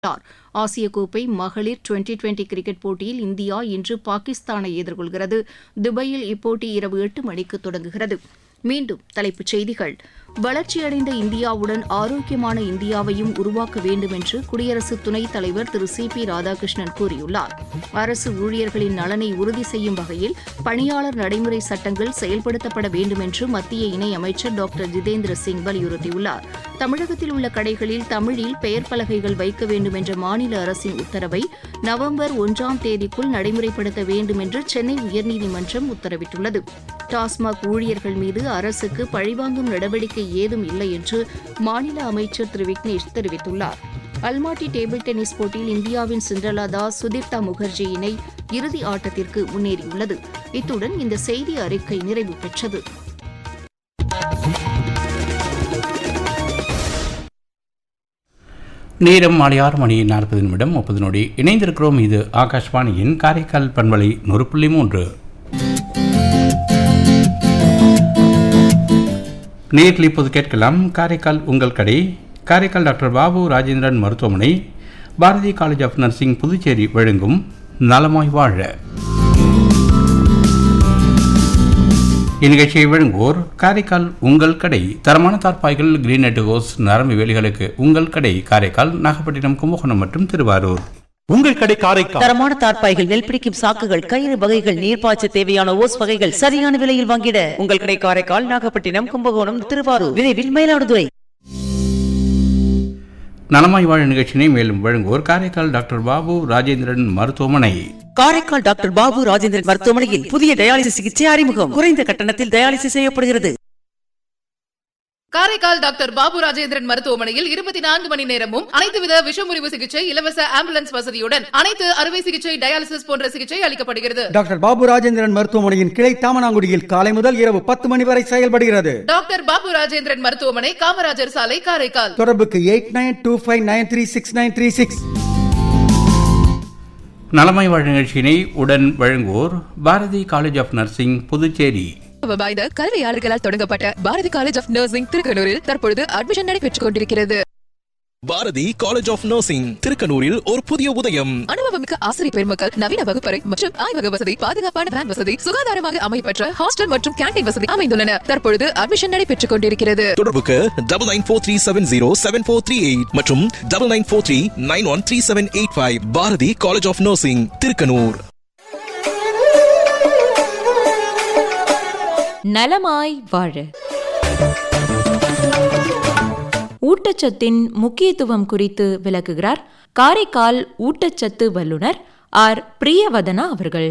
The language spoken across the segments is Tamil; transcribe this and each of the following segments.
ஆசிய கோப்பை மகளிர் டுவெண்டி கிரிக்கெட் போட்டியில் இந்தியா இன்று பாகிஸ்தானை எதிர்கொள்கிறது. துபாயில் இப்போட்டி இரவு 8 மணிக்கு தொடங்குகிறது. மீண்டும் தலைப்புச் செய்திகள். வளர்ச்சியடைந்த இந்தியாவுடன் ஆரோக்கியமான இந்தியாவையும் உருவாக்க வேண்டும் என்று குடியரசு துணைத் தலைவர் திரு சி.பி. ராதாகிருஷ்ணன் கூறியுள்ளார். அரசு ஊழியர்களின் நலனை உறுதி செய்யும் வகையில் பணியாளர் நடைமுறை சட்டங்கள் செயல்படுத்தப்பட வேண்டும் என்று மத்திய இணையமைச்சர் டாக்டர் ஜிதேந்திர சிங் வலியுறுத்தியுள்ளார். தமிழகத்தில் உள்ள கடைகளில் தமிழில் பெயர் பலகைகள் வைக்க வேண்டும் என்ற மாநில அரசின் உத்தரவை நவம்பர் 1ஆம் தேதிக்குள் நடைமுறைப்படுத்த வேண்டும் என்று சென்னை உயர்நீதிமன்றம் உத்தரவிட்டுள்ளது. டாஸ்மாக் ஊழியர்கள் மீது அரசுக்கு பழிவாங்கும் நடவடிக்கை ஏதும் இல்லை என்று மாநில அமைச்சர் திரு விக்னேஷ் தெரிவித்துள்ளார். அல்மாட்டி டேபிள் டென்னிஸ் போட்டியில் இந்தியாவின் சிண்ட்ரலா தாஸ் சுதிர்தா முகர்ஜி இணை இறுதி ஆட்டத்திற்கு முன்னேறியுள்ளது. இத்துடன் இந்த செய்தி அறிக்கை நிறைவு பெற்றது. நேரம் மாலை 6:40 இணைந்திருக்கிறோம். இது ஆகாஷ்வாணியின் காரைக்கால் பண்பலை 100.3. நேரில் இப்போது கேட்கலாம் காரைக்கால் உங்கள் கடை. காரைக்கால் டாக்டர் பாபு ராஜேந்திரன் மருத்துவமனை, Bharathi college of nursing Puducherry வழங்கும் நலமாய் வாழ. இந்நிகழ்ச்சியை வழங்குவோர் காரைக்கால் உங்கள் கடை. தரமான தார்பாய்கள், கிரீன் நெட் ஹோஸ், நரம்பு வேலிகளுக்கு உங்கள் கடை. காரைக்கால், நாகப்பட்டினம், கும்பகோணம் மற்றும் திருவாரூர். உங்கள் கடை காரைக்கால். தரமான தார்பாய்கள், நெல் பிடிக்கும் சாக்குகள், கயிறு வகைகள், நீர்ப்பாய்ச்ச தேவையான ஓஸ் வகைகள் சரியான விலையில் வாங்கிட உங்கள் கடை காரைக்கால், நாகப்பட்டினம், கும்பகோணம், திருவாரூர். விரைவில் மயிலாடுதுறை. நலமாய் வாழ நிகழ்ச்சியினை மேலும் வழங்குவோர் காரைக்கால் டாக்டர் பாபு ராஜேந்திரன் மருத்துவமனை. காரைக்கால் டாக்டர் பாபு ராஜேந்திரன் மருத்துவமனையில் புதிய டயாலிசிஸ் சிகிச்சை அறிமுகம். குறைந்த கட்டணத்தில் டயாலிசிஸ் செய்யப்படுகிறது. காரைக்கால் டாக்டர் பாபு ராஜேந்திரன் மருத்துவமனையில் 24 மணி நேரமும் அனைத்துவித விஷமுறிவு சிகிச்சை, இலவச ஆம்புலன்ஸ் வசதியுடன் அனைத்து அறுவை சிகிச்சை, டயாலிசிஸ் போன்ற சிகிச்சை அளிக்கப்படுகிறது. டாக்டர் பாபு ராஜேந்திரன் மருத்துவமனையின் கிளை தாமனாங்குடியில் காலை முதல் இரவு 10 மணி வரை செயல்படுகிறது. டாக்டர் பாபு ராஜேந்திரன் மருத்துவமனை, காமராஜர் சாலை, காரைக்கால். தொடர்புக்கு 8925936936. நலமாய் வாழ நிகழ்ச்சியினை உடன் வழங்குவோர் Bharathi college of nursing Puducherry. வாய்ந்த கல்வியாளர்களால் தொடங்கப்பட்ட பாரதி காலேஜ் ஆஃப் நர்சிங் திருக்கனூரில் தற்பொழுது அட்மிஷன் நடைபெற்றுக் கொண்டிருக்கிறது. பாரதி காலேஜ் ஆஃப் நர்சிங் திருக்கனூரில் ஒரு புதிய உதயம். அனுபவமிக்க ஆசிரியர் பெருமக்கள், நவீன வகுப்பறை மற்றும் ஆய்வக வசதி, பாதுகாப்பான வேன் வசதி, சுகாதாரமாக அமைப்பெற்ற ஹாஸ்டல் மற்றும் கேண்டீன் வசதி அமைந்துள்ளன. தற்பொழுது அட்மிஷன் நடைபெற்றுக் கொண்டிருக்கிறது. தொடர்புக்கு 9943707438 மற்றும் 9943913785. Bharathi college of nursing Thirukkanur. நலமாய் வாழ. ஊட்டச்சத்தின் முக்கியத்துவம் குறித்து விளக்குகிறார் காரைக்கால் ஊட்டச்சத்து வல்லுநர் ஆர். பிரியவதனா அவர்கள்.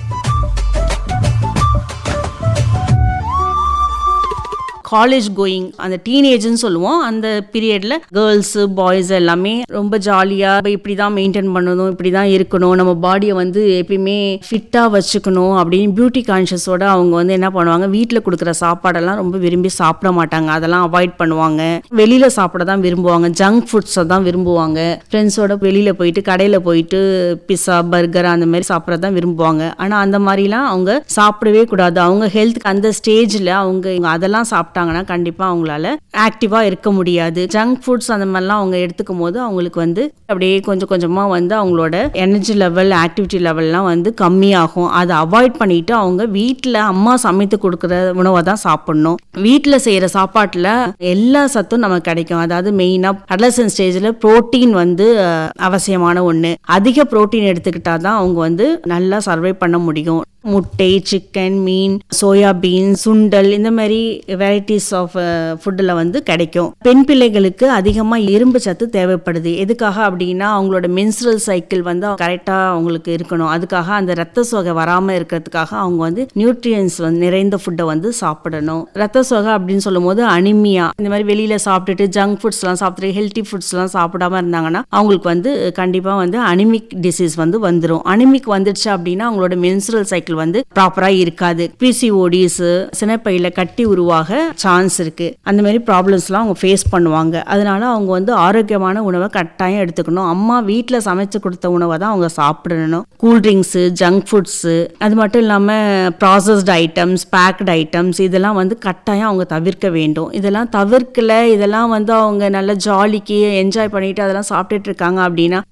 காலேஜ் கோயிங், அந்த டீனேஜ்னு சொல்லுவோம், அந்த பீரியட்ல கேர்ள்ஸ் பாய்ஸ் எல்லாமே ரொம்ப ஜாலியா இப்படிதான் மெயின்டைன் பண்ணணும், இப்படிதான் இருக்கணும், நம்ம பாடியை வந்து எப்பயுமே ஃபிட்டா வச்சுக்கணும் அப்படின்னு பியூட்டி கான்ஷியஸோட அவங்க வந்து என்ன பண்ணுவாங்க, வீட்டில் கொடுக்குற சாப்பாடெல்லாம் ரொம்ப விரும்பி சாப்பிட மாட்டாங்க, அதெல்லாம் அவாய்ட் பண்ணுவாங்க. வெளியில சாப்பிட தான் விரும்புவாங்க, ஜங்க் ஃபுட்ஸை தான் விரும்புவாங்க. ஃப்ரெண்ட்ஸோட வெளியில போயிட்டு கடையில போயிட்டு பிஸா பர்கர் அந்த மாதிரி சாப்பிட தான் விரும்புவாங்க. ஆனா அந்த மாதிரிலாம் அவங்க சாப்பிடவே கூடாது. அவங்க ஹெல்த்துக்கு அந்த ஸ்டேஜ்ல அவங்க அதெல்லாம் சாப்பிட்டாங்கன்னா கண்டிப்பா அவங்களால ஆக்டிவா இருக்க முடியாது. ஜங்க் ஃபுட்ஸ் அந்த மாதிரிலாம் அவங்க எடுத்துக்கும் போது அவங்களுக்கு வந்து அப்படியே கொஞ்சம் கொஞ்சமா வந்து அவங்களோட எனர்ஜி லெவல், ஆக்டிவிட்டி லெவல்லாம் வந்து கம்மியாகும். அதை அவாய்ட் பண்ணிட்டு அவங்க வீட்டில் அம்மா சமைத்து கொடுக்குற உணவை தான் சாப்பிடணும். வீட்டில் செய்யற சாப்பாட்டுல எல்லா சத்தும் நமக்கு கிடைக்கும். அதாவது மெயினா அடலசன்ட் ஸ்டேஜ்ல புரோட்டீன் வந்து அவசியமான ஒண்ணு. அதிக புரோட்டீன் எடுத்துக்கிட்டா தான் அவங்க வந்து நல்லா சர்வை பண்ண முடியும். முட்டை, சிக்கன், மீன், சோயா பீன்ஸ், சுண்டல், இந்த மாதிரி வெரைட்டிஸ் ஆஃப் ஃபுட்டில் வந்து கிடைக்கும். பெண் பிள்ளைகளுக்கு அதிகமாக இரும்பு சத்து தேவைப்படுது. எதுக்காக அப்படின்னா அவங்களோட மென்ஸ்ட்ரல் சைக்கிள் வந்து கரெக்டாக அவங்களுக்கு இருக்கணும். அதுக்காக அந்த ரத்த சோகை வராமல் இருக்கிறதுக்காக அவங்க வந்து நியூட்ரியன்ஸ் வந்து நிறைந்த ஃபுட்டை வந்து சாப்பிடணும். ரத்த சோகை அப்படின்னு சொல்லும் போது அனிமியா, இந்த மாதிரி வெளியில் சாப்பிட்டுட்டு ஜங்க் ஃபுட்ஸ்லாம் சாப்பிட்டுட்டு ஹெல்த்தி ஃபுட்ஸ்லாம் சாப்பிடாம இருந்தாங்கன்னா அவங்களுக்கு வந்து கண்டிப்பாக வந்து அனிமிக் டிசீஸ் வந்து வந்துடும். அனிமிக் வந்துடுச்சு அப்படின்னா அவங்களோட மென்ஸ்ட்ரல் சைக்கிள் வந்து ப்ராப்பரா இருக்காது. பிசிஓடிஸ், சினைப்பையில கட்டி உருவாக சான்ஸ் இருக்கு. அந்த மாதிரி ப்ராப்ளம்ஸ்லாம் அவங்க ஃபேஸ் பண்ணுவாங்க. அதனால அவங்க வந்து ஆரோக்கியமான உணவை கட்டாயம் எடுத்துக்கணும். அம்மா வீட்டில் சமைச்சு கொடுத்த உணவை தான் அவங்க சாப்பிடணும். கூல்ட்ரிங்க்ஸ், ஜங்க் ஃபுட்ஸ், அது மட்டும் இல்லாமல் ப்ராசஸ்ட் ஐட்டம்ஸ், பேக்டு ஐட்டம்ஸ், இதெல்லாம் வந்து கட்டாயம் அவங்க தவிர்க்க வேண்டும். இதெல்லாம் தவிர்க்கல, இதெல்லாம் வந்து அவங்க நல்ல ஜாலிக்கு என்ஜாய் பண்ணிட்டு அதெல்லாம் சாப்பிட்டுட்டு இருக்காங்க அப்படின்னா